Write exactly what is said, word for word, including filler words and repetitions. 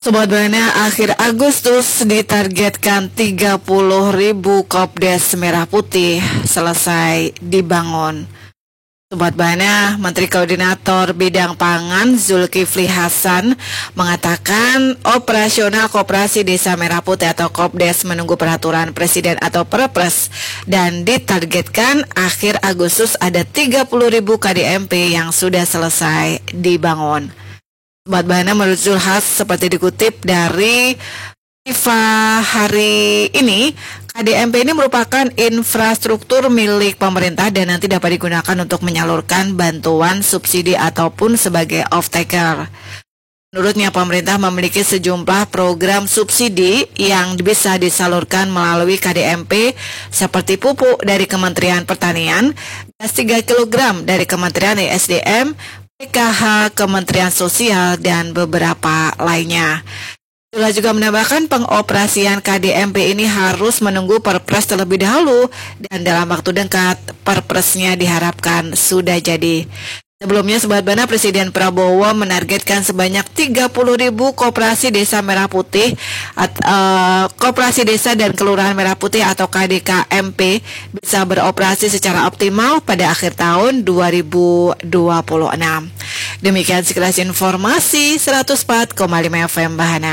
Sobat Bana, akhir Agustus ditargetkan tiga puluh ribu Kopdes Merah Putih selesai dibangun. Sobat Bana, Menteri Koordinator Bidang Pangan Zulkifli Hasan mengatakan operasional Koperasi Desa Merah Putih atau Kopdes menunggu peraturan Presiden atau Perpres dan ditargetkan akhir Agustus ada tiga puluh ribu K D M P yang sudah selesai dibangun. Sobat Bana, menurut Zulhas seperti dikutip dari T I F A hari ini, K D M P ini merupakan infrastruktur milik pemerintah dan nanti dapat digunakan untuk menyalurkan bantuan subsidi ataupun sebagai off-taker. Menurutnya pemerintah memiliki sejumlah program subsidi yang bisa disalurkan melalui K D M P seperti pupuk dari Kementerian Pertanian, gas tiga kilogram dari Kementerian E S D M, P K H Kementerian Sosial, dan beberapa lainnya. Itulah juga menambahkan pengoperasian K D M P ini harus menunggu Perpres terlebih dahulu dan dalam waktu dekat Perpresnya diharapkan sudah jadi. Sebelumnya, Sobat Bana, Presiden Prabowo menargetkan sebanyak tiga puluh ribu Koperasi Desa Merah Putih at, uh, Koperasi Desa dan Kelurahan Merah Putih atau K D K M P bisa beroperasi secara optimal pada akhir tahun dua ribu dua puluh enam. Demikian sekilas informasi seratus empat koma lima F M Bahana.